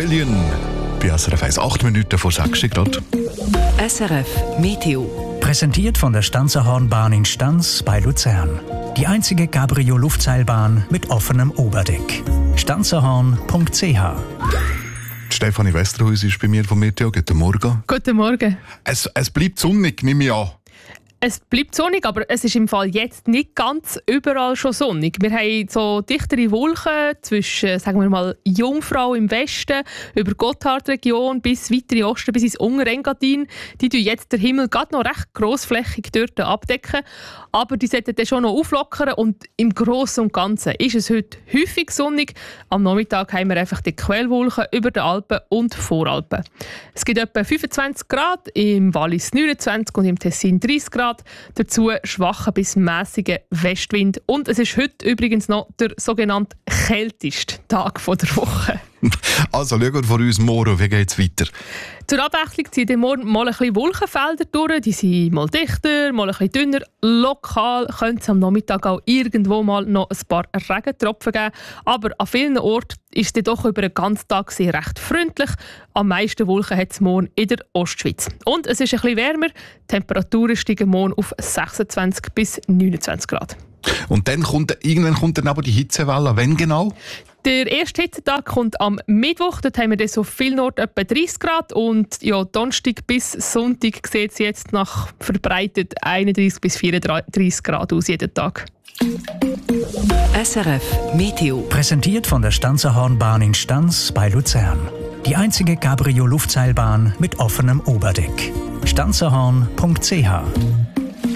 Trillion. Bei SRF 1, 8 Minuten vor 6 Grad. SRF Meteo. Präsentiert von der Stanzerhornbahn in Stanz bei Luzern. Die einzige Cabrio-Luftseilbahn mit offenem Oberdeck. stanzerhorn.ch. Stefanie Westerhuis ist bei mir vom Meteo. Guten Morgen. Guten Morgen. Es bleibt sonnig, nehme ich an. Es bleibt sonnig, aber es ist im Fall jetzt nicht ganz überall schon sonnig. Wir haben so dichtere Wolken zwischen, sagen wir mal, Jungfrau im Westen, über Gotthardregion bis weiter in Osten, bis ins Unterengadin. Die tun jetzt den Himmel gerade noch recht grossflächig dort abdecken. Aber die sollten dann schon noch auflockern. Und im Großen und Ganzen ist es heute häufig sonnig. Am Nachmittag haben wir einfach die Quellwolken über den Alpen und Voralpen. Es gibt etwa 25 Grad, im Wallis 29 und im Tessin 30 Grad. Dazu schwacher bis mäßiger Westwind. Und es ist heute übrigens noch der sogenannte kälteste Tag der Woche. Also, schauen wir von uns morgen, wie geht es weiter? Zur Abwechslung ziehen morgen mal ein bisschen Wolkenfelder durch. Die sind mal dichter, mal ein bisschen dünner. Lokal könnte es am Nachmittag auch irgendwo mal noch ein paar Regentropfen geben. Aber an vielen Orten ist es doch über den ganzen Tag sehr recht freundlich. Am meisten Wolken hat es morgen in der Ostschweiz. Und es ist ein bisschen wärmer. Die Temperaturen steigen morgen auf 26 bis 29 Grad. Und dann irgendwann kommt dann aber die Hitzewelle. Wann genau? Der erste Hitzetag kommt am Mittwoch. Dort haben wir dann so vielen Orten etwa 30 Grad. Und ja, Donnerstag bis Sonntag sieht es jetzt nach verbreitet 31 bis 34 Grad aus jeden Tag. SRF Meteo. Präsentiert von der Stanzerhornbahn in Stanz bei Luzern. Die einzige Cabrio-Luftseilbahn mit offenem Oberdeck. stanzerhorn.ch.